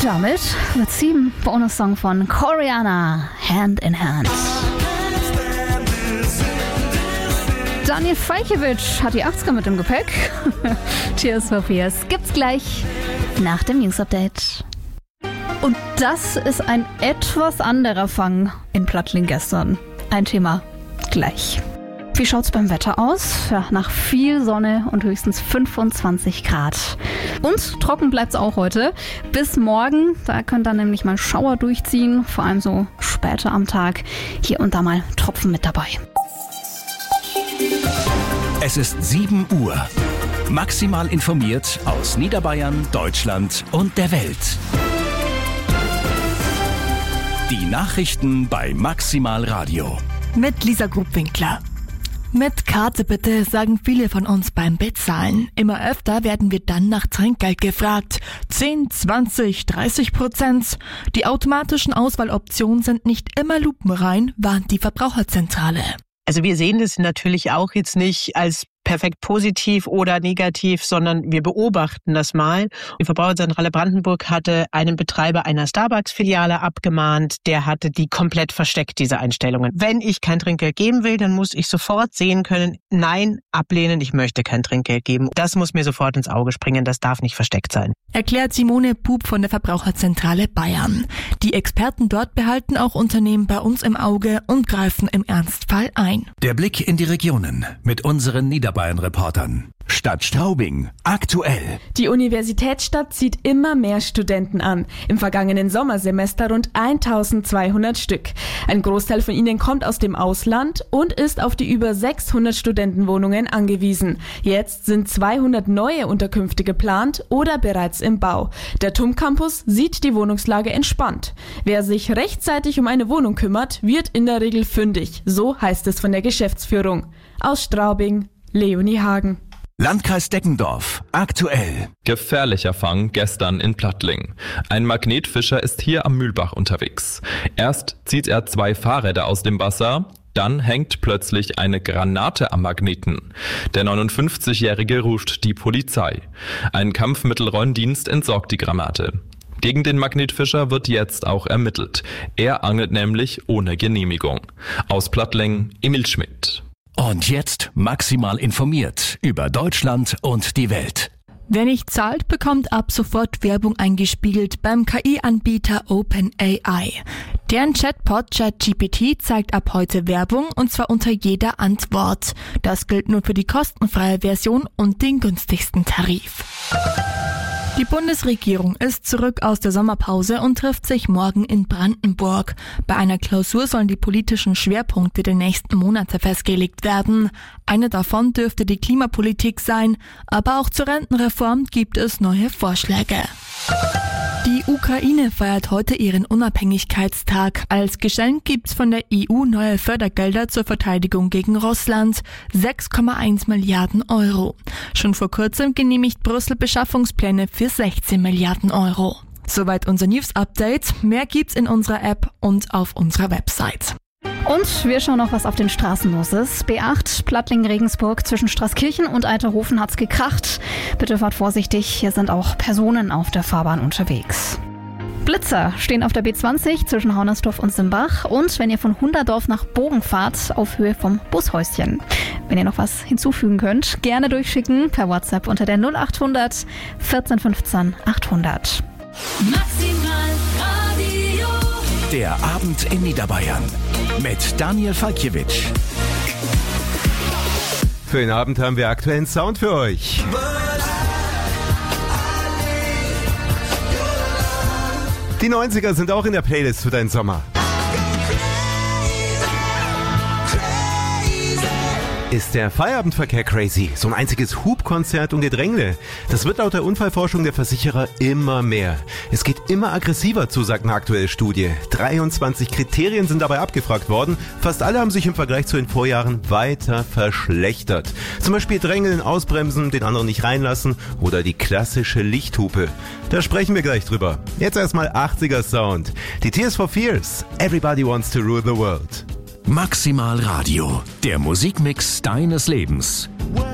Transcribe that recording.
Damit wird 7 Bonussong von Coriana, Hand in Hand. Daniel Falkiewicz hat die 80er mit im Gepäck. Tears for Fears gibt's gleich nach dem News Update. Und das ist ein etwas anderer Fang in Plattling gestern. Ein Thema gleich. Wie schaut's beim Wetter aus? Ja, nach viel Sonne und höchstens 25 Grad. Und trocken bleibt's auch heute. Bis morgen, da könnt ihr nämlich mal Schauer durchziehen. Vor allem so später am Tag. Hier und da mal Tropfen mit dabei. Es ist 7 Uhr. Maximal informiert aus Niederbayern, Deutschland und der Welt. Die Nachrichten bei Maximal Radio. Mit Lisa Grubwinkler. Mit Karte bitte, sagen viele von uns beim Bezahlen. Immer öfter werden wir dann nach Trinkgeld gefragt. 10, 20, 30%. Die automatischen Auswahloptionen sind nicht immer lupenrein, warnt die Verbraucherzentrale. Also wir sehen das natürlich auch jetzt nicht als perfekt positiv oder negativ, sondern wir beobachten das mal. Die Verbraucherzentrale Brandenburg hatte einen Betreiber einer Starbucks-Filiale abgemahnt, der hatte die komplett versteckt, diese Einstellungen. Wenn ich kein Trinkgeld geben will, dann muss ich sofort sehen können, nein, ablehnen, ich möchte kein Trinkgeld geben. Das muss mir sofort ins Auge springen, das darf nicht versteckt sein. Erklärt Simone Bub von der Verbraucherzentrale Bayern. Die Experten dort behalten auch Unternehmen bei uns im Auge und greifen im Ernstfall ein. Der Blick in die Regionen mit unseren Niederbayern-Reportern. Stadt Straubing, aktuell. Die Universitätsstadt zieht immer mehr Studenten an. Im vergangenen Sommersemester rund 1200 Stück. Ein Großteil von ihnen kommt aus dem Ausland und ist auf die über 600 Studentenwohnungen angewiesen. Jetzt sind 200 neue Unterkünfte geplant oder bereits im Bau. Der TUM Campus sieht die Wohnungslage entspannt. Wer sich rechtzeitig um eine Wohnung kümmert, wird in der Regel fündig. So heißt es von der Geschäftsführung. Aus Straubing, Leonie Hagen. Landkreis Deggendorf, aktuell. Gefährlicher Fang gestern in Plattling. Ein Magnetfischer ist hier am Mühlbach unterwegs. Erst zieht er 2 Fahrräder aus dem Wasser, dann hängt plötzlich eine Granate am Magneten. Der 59-Jährige ruft die Polizei. Ein Kampfmittelräumdienst entsorgt die Granate. Gegen den Magnetfischer wird jetzt auch ermittelt. Er angelt nämlich ohne Genehmigung. Aus Plattling, Emil Schmidt. Und jetzt maximal informiert über Deutschland und die Welt. Wer nicht zahlt, bekommt ab sofort Werbung eingespielt beim KI-Anbieter OpenAI. Deren Chatbot ChatGPT zeigt ab heute Werbung und zwar unter jeder Antwort. Das gilt nur für die kostenfreie Version und den günstigsten Tarif. Die Bundesregierung ist zurück aus der Sommerpause und trifft sich morgen in Brandenburg. Bei einer Klausur sollen die politischen Schwerpunkte der nächsten Monate festgelegt werden. Eine davon dürfte die Klimapolitik sein, aber auch zur Rentenreform gibt es neue Vorschläge. Die Ukraine feiert heute ihren Unabhängigkeitstag. Als Geschenk gibt's von der EU neue Fördergelder zur Verteidigung gegen Russland. 6,1 Milliarden Euro. Schon vor kurzem genehmigt Brüssel Beschaffungspläne für 16 Milliarden Euro. Soweit unser News-Update. Mehr gibt's in unserer App und auf unserer Website. Und wir schauen noch, was auf den Straßen los ist. B8 Plattling-Regensburg zwischen Straßkirchen und Alterhofen hat's gekracht. Bitte fahrt vorsichtig, hier sind auch Personen auf der Fahrbahn unterwegs. Blitzer stehen auf der B20 zwischen Haunersdorf und Simbach und wenn ihr von Hunderdorf nach Bogen fahrt, auf Höhe vom Bushäuschen. Wenn ihr noch was hinzufügen könnt, gerne durchschicken per WhatsApp unter der 0800 14 15 800. Maximal Radio. Der Abend in Niederbayern mit Daniel Falkiewicz. Für den Abend haben wir aktuellen Sound für euch. Die 90er sind auch in der Playlist für deinen Sommer. Ist der Feierabendverkehr crazy? So ein einziges Hubkonzert und Gedränge. Das wird laut der Unfallforschung der Versicherer immer mehr. Es geht immer aggressiver zu, sagt eine aktuelle Studie. 23 Kriterien sind dabei abgefragt worden. Fast alle haben sich im Vergleich zu den Vorjahren weiter verschlechtert. Zum Beispiel Drängeln, Ausbremsen, den anderen nicht reinlassen oder die klassische Lichthupe. Da sprechen wir gleich drüber. Jetzt erstmal 80er Sound. Die Tears for Fears. Everybody wants to rule the world. Maximal Radio, der Musikmix deines Lebens.